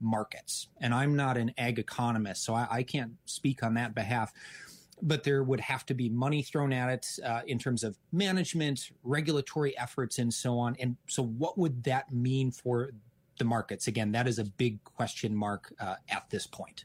markets. And I'm not an ag economist, so I can't speak on that behalf. But there would have to be money thrown at it in terms of management, regulatory efforts, and so on. And so what would that mean for the markets? Again, that is a big question mark at this point.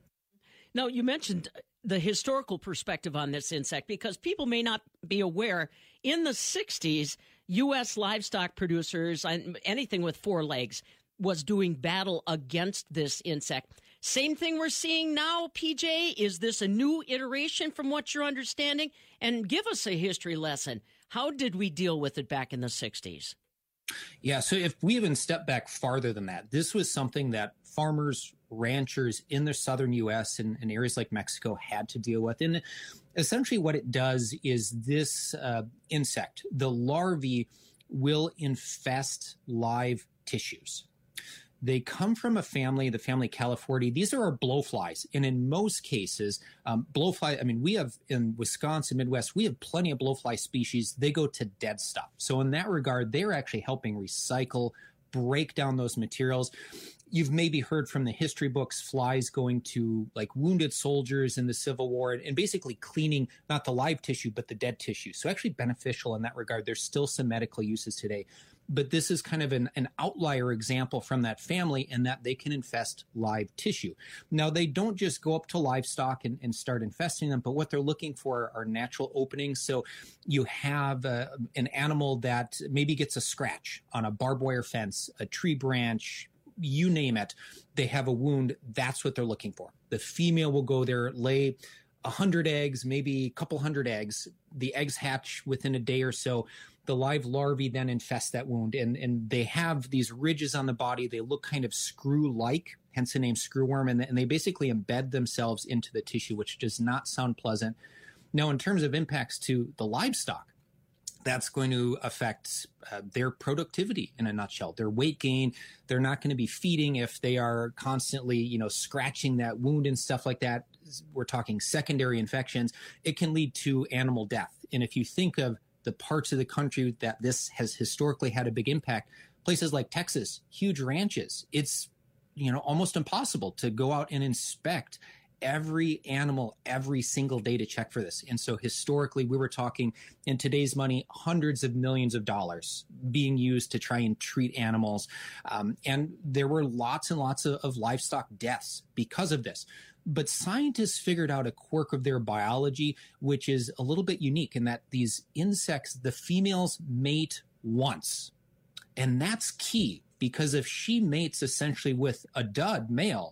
Now, you mentioned the historical perspective on this insect because people may not be aware. In the 60s, U.S. livestock producers, anything with four legs, was doing battle against this insect. Same thing we're seeing now, PJ? Is this a new iteration from what you're understanding? And give us a history lesson. How did we deal with it back in the 60s? Yeah, so if we even step back farther than that, this was something that farmers, ranchers in the southern U.S. and areas like Mexico had to deal with. And essentially what it does is this insect, the larvae, will infest live tissues. They come from a family, the family California. These are our blowflies. And in most cases, blowfly, I mean, we have in Wisconsin, Midwest, we have plenty of blowfly species. They go to dead stuff. So in that regard, they're actually helping recycle, break down those materials. You've maybe heard from the history books, flies going to like wounded soldiers in the Civil War and basically cleaning not the live tissue, but the dead tissue. So actually beneficial in that regard. There's still some medical uses today. But this is kind of an outlier example from that family in that they can infest live tissue. Now, they don't just go up to livestock and start infesting them, but what they're looking for are natural openings. So you have an animal that maybe gets a scratch on a barbed wire fence, a tree branch, you name it. They have a wound. That's what they're looking for. The female will go there, lay 100 eggs, maybe a couple hundred eggs. The eggs hatch within a day or so. The live larvae then infest that wound, and they have these ridges on the body. They look kind of screw-like, hence the name screwworm, and they basically embed themselves into the tissue, which does not sound pleasant. Now, in terms of impacts to the livestock, that's going to affect their productivity in a nutshell, their weight gain. They're not going to be feeding if they are constantly, scratching that wound and stuff like that. We're talking secondary infections. It can lead to animal death. And if you think of the parts of the country that this has historically had a big impact, places like Texas, huge ranches, it's, almost impossible to go out and inspect every animal every single day to check for this. And so historically, we were talking in today's money, hundreds of millions of dollars being used to try and treat animals. And there were lots and lots of livestock deaths because of this. But scientists figured out a quirk of their biology, which is a little bit unique in that these insects, the females mate once. And that's key because if she mates essentially with a dud male,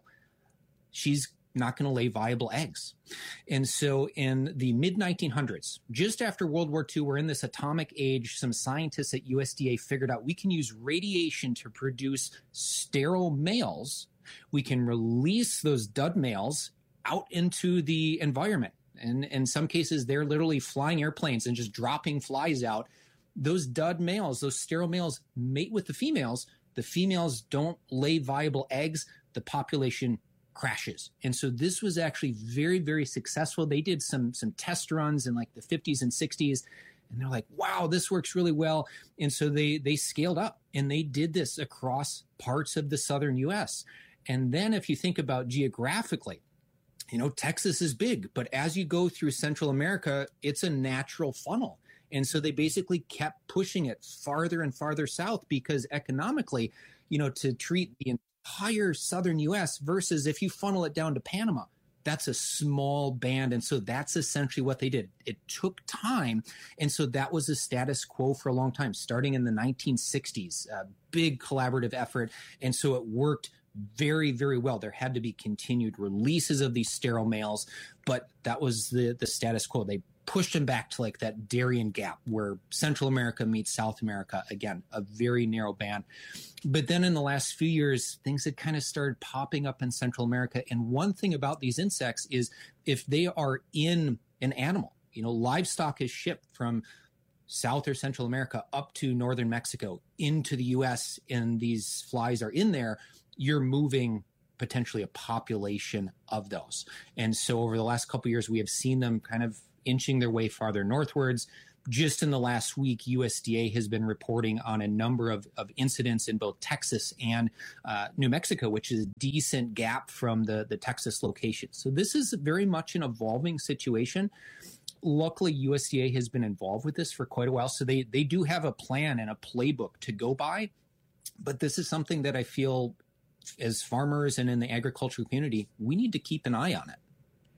she's not going to lay viable eggs. And so in the mid-1900s, just after World War II, we're in this atomic age. Some scientists at USDA figured out we can use radiation to produce sterile males. We can release those dud males out into the environment. And in some cases, they're literally flying airplanes and just dropping flies out. Those dud males, those sterile males, mate with the females. The females don't lay viable eggs. The population crashes. And so this was actually very, very successful. They did some test runs in like the 50s and 60s, and they're like, wow, this works really well. And so they scaled up and they did this across parts of the southern U.S. And then if you think about geographically, Texas is big, but as you go through Central America, it's a natural funnel. And so they basically kept pushing it farther and farther south because economically, to treat the entire southern U.S. versus if you funnel it down to Panama, that's a small band. And so that's essentially what they did. It took time. And so that was the status quo for a long time, starting in the 1960s, a big collaborative effort. And so it worked very, very well. There had to be continued releases of these sterile males, but that was the status quo. They pushed them back to like that Darien Gap where Central America meets South America. Again, a very narrow band. But then in the last few years, things had kind of started popping up in Central America. And one thing about these insects is if they are in an animal, livestock is shipped from South or Central America up to northern Mexico into the U.S. and these flies are in there, you're moving potentially a population of those. And so over the last couple of years, we have seen them kind of inching their way farther northwards. just in the last week, USDA has been reporting on a number of incidents in both Texas and New Mexico, which is a decent gap from the Texas location. So this is very much an evolving situation. Luckily, USDA has been involved with this for quite a while. So they do have a plan and a playbook to go by. But this is something that I feel as farmers and in the agricultural community, we need to keep an eye on it.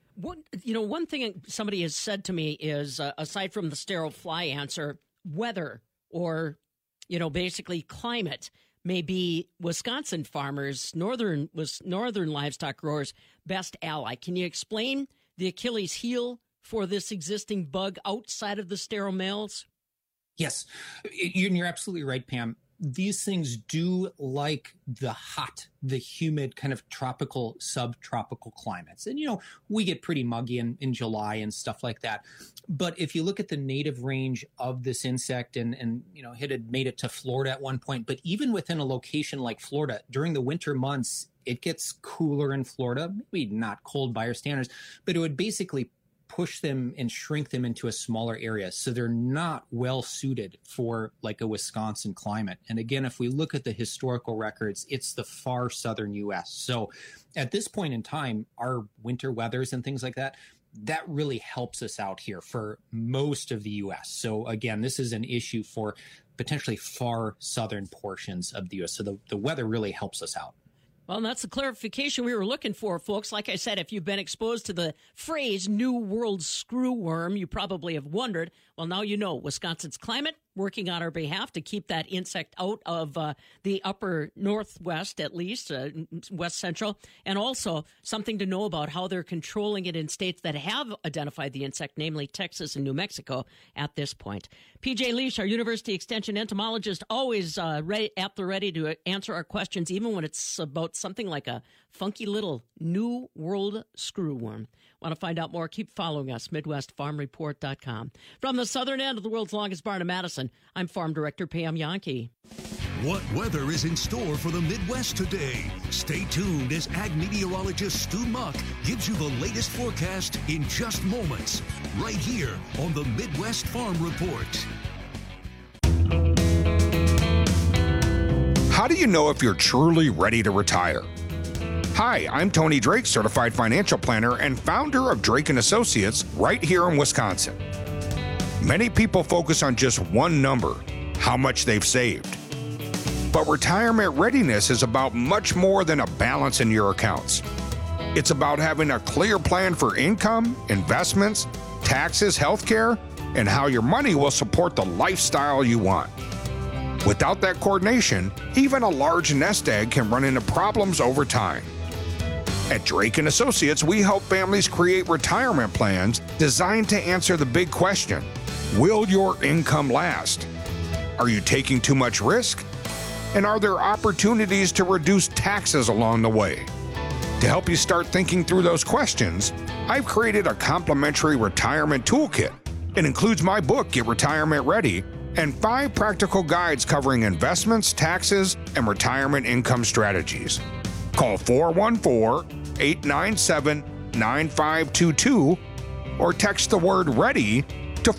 One thing somebody has said to me is, aside from the sterile fly answer, weather or, basically climate may be Wisconsin farmers, northern livestock growers' best ally. Can you explain the Achilles heel for this existing bug outside of the sterile males? Yes, you're absolutely right, Pam. These things do like the hot, the humid kind of tropical, subtropical climates. And, we get pretty muggy in July and stuff like that. But if you look at the native range of this insect and it had made it to Florida at one point, but even within a location like Florida, during the winter months, it gets cooler in Florida, maybe not cold by our standards, but it would basically push them and shrink them into a smaller area. So they're not well suited for like a Wisconsin climate. And again, if we look at the historical records, it's the far southern US. So at this point in time, our winter weathers and things like that really helps us out here for most of the US. So again, this is an issue for potentially far southern portions of the US. So the weather really helps us out. Well, that's the clarification we were looking for, folks. Like I said, if you've been exposed to the phrase New World Screwworm, you probably have wondered. Well, now you know Wisconsin's climate working on our behalf to keep that insect out of the upper northwest, at least, west central, and also something to know about how they're controlling it in states that have identified the insect, namely Texas and New Mexico at this point. PJ Leash, our University Extension entomologist, always at the ready to answer our questions, even when it's about something like a funky little New World Screwworm. Want to find out more? Keep following us, MidwestFarmReport.com. From the southern end of the world's longest barn in Madison, I'm Farm Director Pam Yankee. What weather is in store for the Midwest today? Stay tuned as ag meteorologist Stu Muck gives you the latest forecast in just moments, right here on the Midwest Farm Report. How do you know if you're truly ready to retire? Hi, I'm Tony Drake, Certified Financial Planner and founder of Drake & Associates right here in Wisconsin. Many people focus on just one number, how much they've saved. But retirement readiness is about much more than a balance in your accounts. It's about having a clear plan for income, investments, taxes, healthcare, and how your money will support the lifestyle you want. Without that coordination, even a large nest egg can run into problems over time. At Drake & Associates, we help families create retirement plans designed to answer the big question, will your income last? Are you taking too much risk? And are there opportunities to reduce taxes along the way? To help you start thinking through those questions, I've created a complimentary retirement toolkit. It includes my book, Get Retirement Ready, and 5 practical guides covering investments, taxes, and retirement income strategies. Call 414-897-9522 or text the word READY to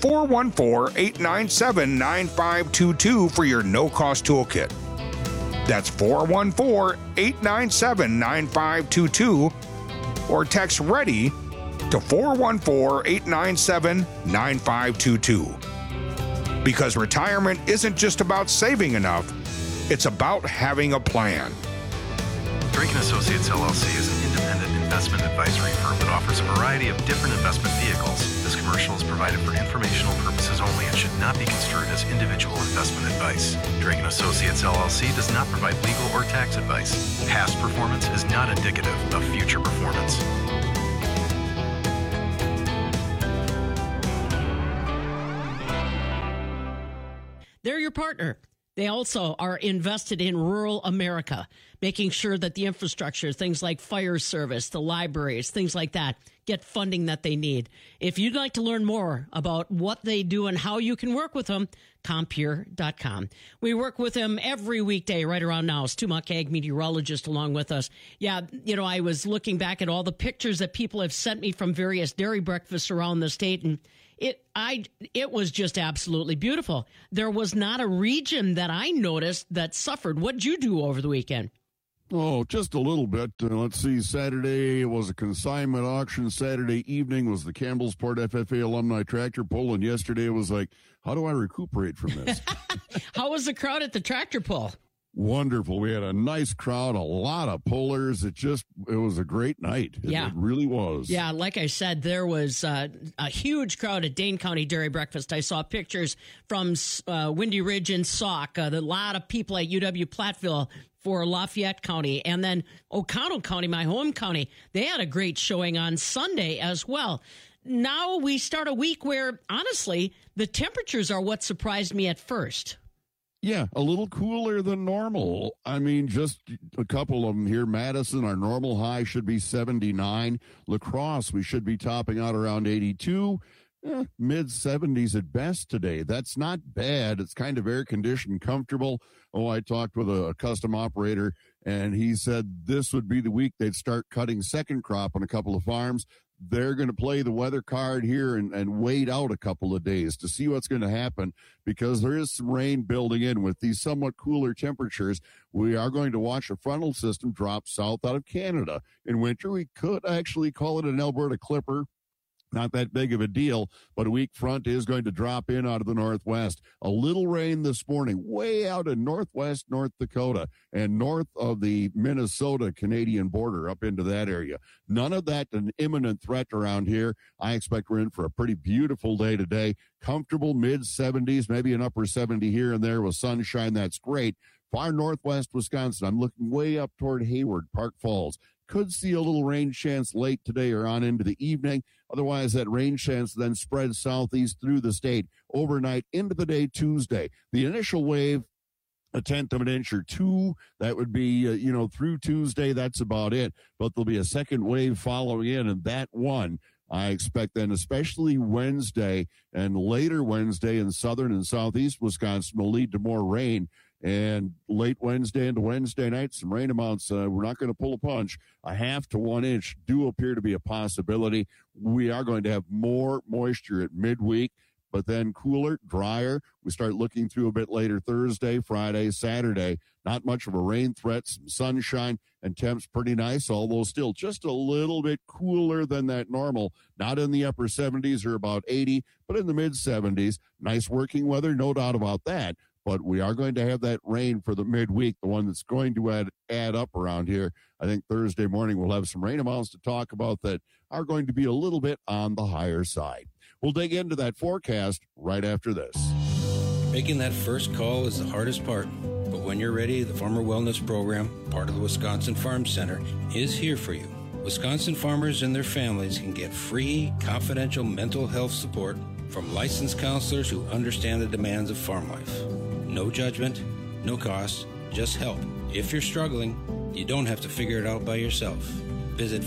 414-897-9522 for your no-cost toolkit. That's 414-897-9522 or text READY to 414-897-9522. Because retirement isn't just about saving enough, it's about having a plan. Drake & Associates LLC is an independent investment advisory firm that offers a variety of different investment vehicles. This commercial is provided for informational purposes only and should not be construed as individual investment advice. Drake & Associates LLC does not provide legal or tax advice. Past performance is not indicative of future performance. They're your partner. They also are invested in rural America, making sure that the infrastructure, things like fire service, the libraries, things like that, get funding that they need. If you'd like to learn more about what they do and how you can work with them, Compeer.com. We work with them every weekday right around now. Stu Muck, ag meteorologist, along with us. Yeah, I was looking back at all the pictures that people have sent me from various dairy breakfasts around the state, and It was just absolutely beautiful. There was not a region that I noticed that suffered. What'd you do over the weekend? Oh, just a little bit. Let's see. Saturday was a consignment auction. Saturday evening was the Campbellsport FFA alumni tractor pull. And yesterday it was like, how do I recuperate from this? How was the crowd at the tractor pull? Wonderful. We had a nice crowd, a lot of pullers. It was a great night. It really was. Yeah, like I said, there was a huge crowd at Dane County Dairy Breakfast. I saw pictures from Windy Ridge and Sauk. A lot of people at UW-Platteville for Lafayette County. And then Oconto County, my home county, they had a great showing on Sunday as well. Now we start a week where, honestly, the temperatures are what surprised me at first. Yeah, a little cooler than normal. I mean, just a couple of them here. Madison, our normal high should be 79. La Crosse, we should be topping out around 82. Mid-70s at best today. That's not bad. It's kind of air-conditioned, comfortable. I talked with a custom operator, and he said this would be the week they'd start cutting second crop on a couple of farms. They're going to play the weather card here and wait out a couple of days to see what's going to happen, because there is some rain building in with these somewhat cooler temperatures. We are going to watch a frontal system drop south out of Canada. In winter, we could actually call it an Alberta Clipper. Not that big of a deal, but a weak front is going to drop in out of the northwest. A little rain this morning, way out in northwest North Dakota and north of the Minnesota-Canadian border up into that area. None of that an imminent threat around here. I expect we're in for a pretty beautiful day today. Comfortable mid-70s, maybe an upper 70 here and there with sunshine. That's great. Far northwest Wisconsin, I'm looking way up toward Hayward, Park Falls. Could see a little rain chance late today or on into the evening. Otherwise, that rain chance then spreads southeast through the state overnight into the day Tuesday. The initial wave, a tenth of an inch or two, that would be, through Tuesday. That's about it. But there'll be a second wave following in, and that one, I expect then, especially Wednesday and later Wednesday in southern and southeast Wisconsin, will lead to more rain. And late Wednesday into Wednesday night, some rain amounts. We're not going to pull a punch. A half to 1 inch do appear to be a possibility. We are going to have more moisture at midweek, but then cooler, drier. We start looking through a bit later Thursday, Friday, Saturday. Not much of a rain threat, some sunshine, and temps pretty nice, although still just a little bit cooler than that normal. Not in the upper 70s or about 80, but in the mid 70s. Nice working weather, no doubt about that. But we are going to have that rain for the midweek, the one that's going to add up around here. I think Thursday morning we'll have some rain amounts to talk about that are going to be a little bit on the higher side. We'll dig into that forecast right after this. Making that first call is the hardest part. But when you're ready, the Farmer Wellness Program, part of the Wisconsin Farm Center, is here for you. Wisconsin farmers and their families can get free, confidential mental health support from licensed counselors who understand the demands of farm life. No judgment, no cost, just help. If you're struggling, you don't have to figure it out by yourself. Visit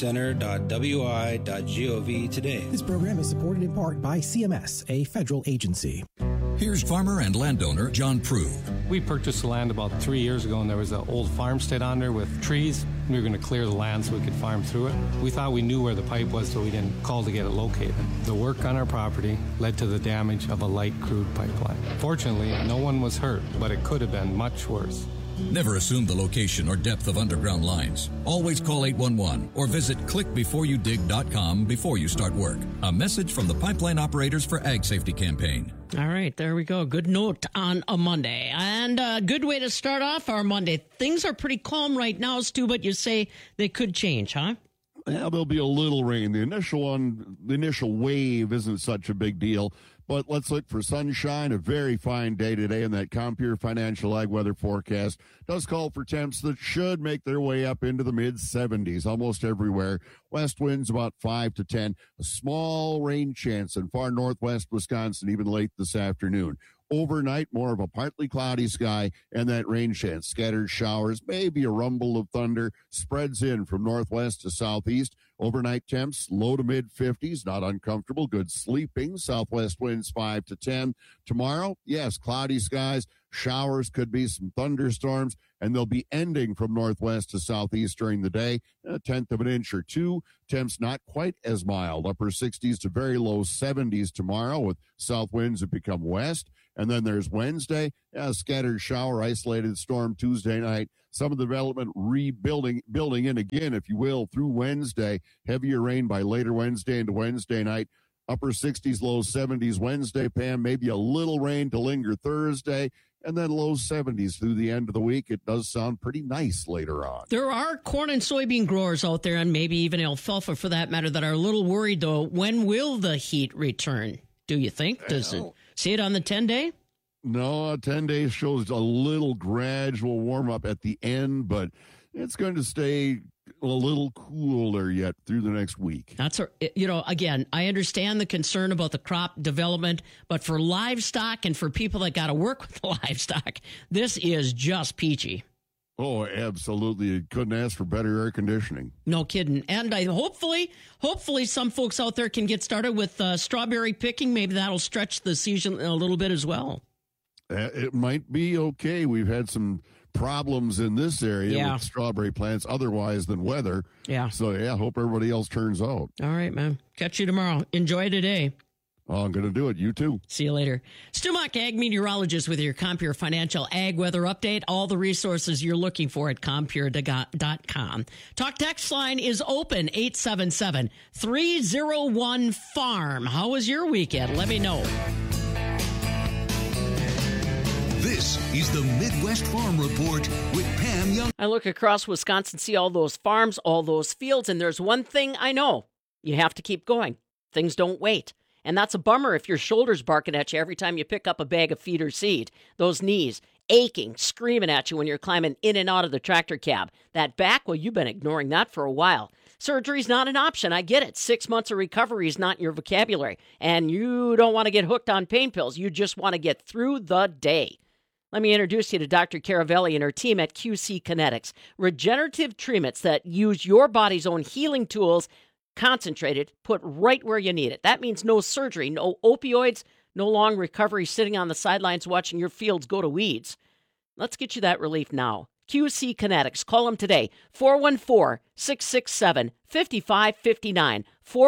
farmcenter.wi.gov today. This program is supported in part by CMS, a federal agency. Here's farmer and landowner John Prue. We purchased the land about 3 years ago, and there was an old farmstead on there with trees. We were going to clear the land so we could farm through it. We thought we knew where the pipe was, so we didn't call to get it located. The work on our property led to the damage of a light crude pipeline. Fortunately, no one was hurt, but it could have been much worse. Never assume the location or depth of underground lines. Always call 811 or visit clickbeforeyoudig.com before you start work. A message from the Pipeline Operators for Ag Safety campaign. All right, there we go. Good note on a Monday. And a good way to start off our Monday. Things are pretty calm right now, Stu, but you say they could change, huh? Yeah, there'll be a little rain. The initial wave isn't such a big deal. But let's look for sunshine. A very fine day today, and that Compeer Financial Ag weather forecast does call for temps that should make their way up into the mid-70s almost everywhere. West winds about 5 to 10. A small rain chance in far northwest Wisconsin even late this afternoon. overnight, more of a partly cloudy sky and that rain chance. Scattered showers, maybe a rumble of thunder, spreads in from northwest to southeast. Overnight temps, low to mid 50s, not uncomfortable. Good sleeping. Southwest winds 5 to 10. Tomorrow, yes, cloudy skies. Showers, could be some thunderstorms, and they'll be ending from northwest to southeast during the day. A tenth of an inch or two. Temps not quite as mild. Upper 60s to very low 70s tomorrow, with south winds that become west. And then there's Wednesday, a scattered shower, isolated storm Tuesday night. Some of the development building in again, if you will, through Wednesday. Heavier rain by later Wednesday into Wednesday night. Upper 60s, low 70s Wednesday, Pam. Maybe a little rain to linger Thursday. And then low 70s through the end of the week. It does sound pretty nice later on. There are corn and soybean growers out there, and maybe even alfalfa for that matter, that are a little worried, though. When will the heat return, do you think? Does it see it on the 10-day? No, 10 days shows a little gradual warm-up at the end, but it's going to stay a little cooler yet through the next week. That's, again, I understand the concern about the crop development, but for livestock and for people that got to work with the livestock, this is just peachy. Oh, absolutely. You couldn't ask for better air conditioning. No kidding. And hopefully some folks out there can get started with strawberry picking. Maybe that'll stretch the season a little bit as well. It might be okay. We've had some problems in this area with strawberry plants otherwise than weather. Yeah. So, hope everybody else turns out. All right, man. Catch you tomorrow. Enjoy today. Oh, I'm going to do it. You too. See you later. Stu Muck, Ag Meteorologist with your Compure Financial Ag Weather Update. All the resources you're looking for at Compure.com. Talk text line is open, 877-301-FARM. How was your weekend? Let me know. This is the Midwest Farm Report with Pam Young. I look across Wisconsin, see all those farms, all those fields, and there's one thing I know. You have to keep going. Things don't wait. And that's a bummer if your shoulder's barking at you every time you pick up a bag of feed or seed. Those knees aching, screaming at you when you're climbing in and out of the tractor cab. That back, well, you've been ignoring that for a while. Surgery's not an option. I get it. 6 months of recovery is not in your vocabulary. And you don't want to get hooked on pain pills. You just want to get through the day. Let me introduce you to Dr. Caravelli and her team at QC Kinetics. Regenerative treatments that use your body's own healing tools, concentrated, put right where you need it. That means no surgery, no opioids, no long recovery sitting on the sidelines watching your fields go to weeds. Let's get you that relief now. QC Kinetics. Call them today, 414-667-5559.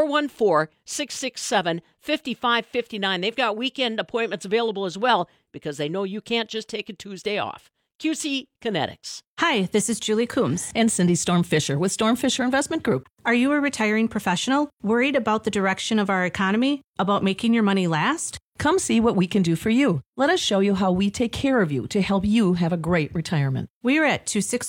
414-667-5559. They've got weekend appointments available as well because they know you can't just take a Tuesday off. QC Kinetics. Hi, this is Julie Coombs and Cindy Storm Fisher with Storm Fisher Investment Group. Are you a retiring professional worried about the direction of our economy, about making your money last? Come see what we can do for you. Let us show you how we take care of you to help you have a great retirement. We are at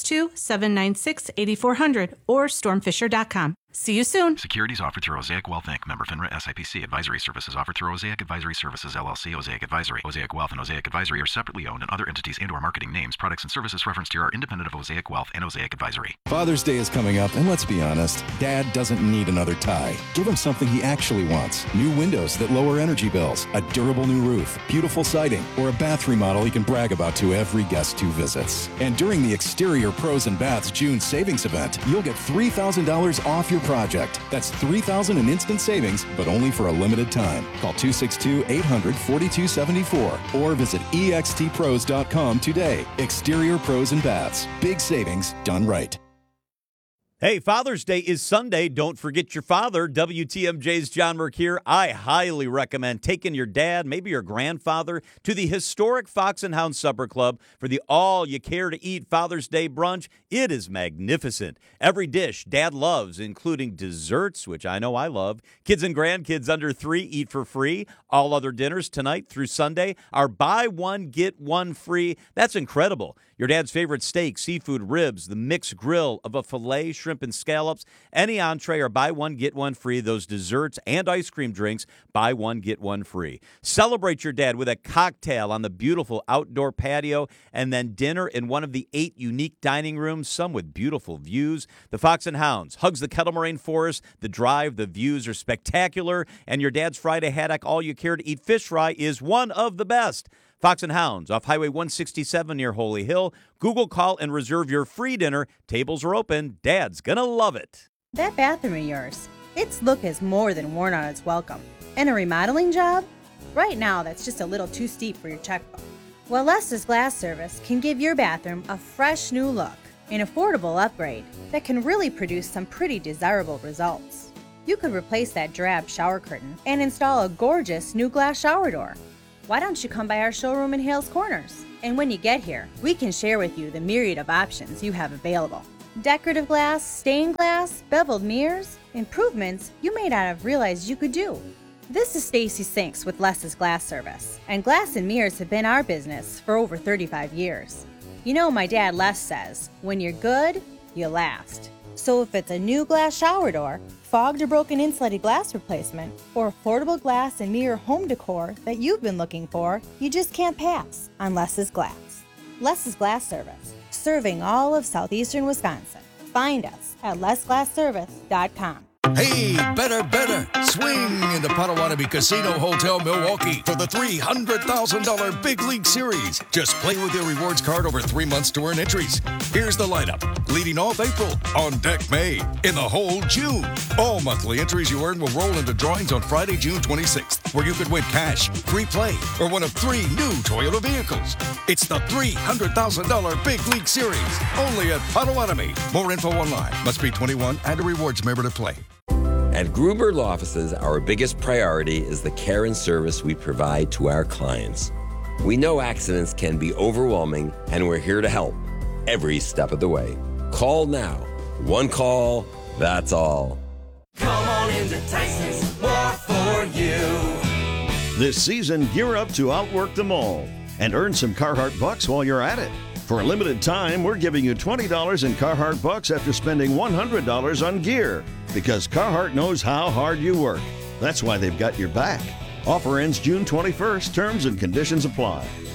262-796-8400 or stormfisher.com. See you soon. Securities offered through Osaic Wealth Inc. Member FINRA SIPC. Advisory services offered through Osaic Advisory Services LLC. Osaic Advisory. Osaic Wealth and Osaic Advisory are separately owned, and other entities and/or marketing names, products, and services referenced here are independent of Osaic Wealth and Osaic Advisory. Father's Day is coming up, and let's be honest, Dad doesn't need another tie. Give him something he actually wants. New windows that lower energy bills, a durable new roof, beautiful siding, or a bath remodel he can brag about to every guest who visits. And during the Exterior Pros and Baths June savings event, you'll get $3,000 off your project. That's $3,000 in instant savings, but only for a limited time. Call 262-800-4274 or visit extpros.com today. Exterior Pros and Baths. Big savings done right. Hey, Father's Day is Sunday. Don't forget your father. WTMJ's John Merck here. I highly recommend taking your dad, maybe your grandfather, to the historic Fox and Hound Supper Club for the all-you-care-to-eat Father's Day brunch. It is magnificent. Every dish Dad loves, including desserts, which I know I love. Kids and grandkids under 3 eat for free. All other dinners tonight through Sunday are buy one, get one free. That's incredible. Your dad's favorite steak, seafood, ribs, the mixed grill of a filet, shrimp, and scallops. Any entree are buy one, get one free. Those desserts and ice cream drinks, buy one, get one free. Celebrate your dad with a cocktail on the beautiful outdoor patio and then dinner in one of the 8 unique dining rooms, some with beautiful views. The Fox and Hounds hugs the Kettle Moraine Forest. The drive, the views are spectacular. And your dad's Friday haddock all-you-care-to-eat fish fry is one of the best. Fox and Hounds off Highway 167 near Holy Hill. Google, call, and reserve your free dinner. Tables are open. Dad's gonna love it. That bathroom of yours, its look has more than worn out its welcome. And a remodeling job? Right now, that's just a little too steep for your checkbook. Well, Lester's Glass Service can give your bathroom a fresh new look, an affordable upgrade that can really produce some pretty desirable results. You could replace that drab shower curtain and install a gorgeous new glass shower door. Why don't you come by our showroom in Hales Corners? And when you get here, we can share with you the myriad of options you have available. Decorative glass, stained glass, beveled mirrors, improvements you may not have realized you could do. This is Stacy Sinks with Les's Glass Service, and glass and mirrors have been our business for over 35 years. You know, my dad Les says, when you're good, you last. So if it's a new glass shower door, fogged or broken insulated glass replacement, or affordable glass and mirror home decor that you've been looking for, you just can't pass on Les's Glass. Les's Glass Service, serving all of southeastern Wisconsin. Find us at lesglassservice.com. Hey, better. Swing into Potawatomi Casino Hotel Milwaukee for the $300,000 Big League Series. Just play with your rewards card over 3 months to earn entries. Here's the lineup. Leading off April, on deck May, in the hole June. All monthly entries you earn will roll into drawings on Friday, June 26th, where you could win cash, free play, or one of 3 new Toyota vehicles. It's the $300,000 Big League Series, only at Potawatomi. More info online. Must be 21 and a rewards member to play. At Gruber Law Offices, our biggest priority is the care and service we provide to our clients. We know accidents can be overwhelming, and we're here to help every step of the way. Call now. One call, that's all. Come on into Tyson's, more for you. This season, gear up to outwork them all and earn some Carhartt bucks while you're at it. For a limited time, we're giving you $20 in Carhartt bucks after spending $100 on gear, because Carhartt knows how hard you work. That's why they've got your back. Offer ends June 21st. Terms and conditions apply.